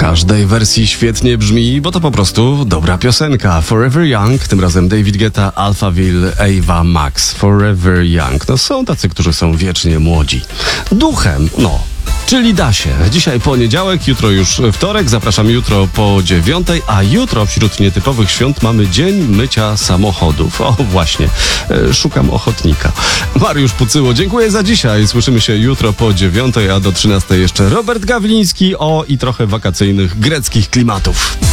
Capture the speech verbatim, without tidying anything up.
każdej wersji świetnie brzmi, bo to po prostu dobra piosenka. Forever Young, tym razem David Guetta, Alphaville, Ava Max. Forever Young. No są tacy, którzy są wiecznie młodzi. Duchem, no. Czyli da się. Dzisiaj poniedziałek, jutro już wtorek. Zapraszam jutro po dziewiątej, a jutro wśród nietypowych świąt mamy Dzień Mycia Samochodów. O właśnie, e, szukam ochotnika. Mariusz Pucyło, dziękuję za dzisiaj. Słyszymy się jutro po dziewiątej, a do trzynastej jeszcze Robert Gawliński. O, i trochę wakacyjnych greckich klimatów.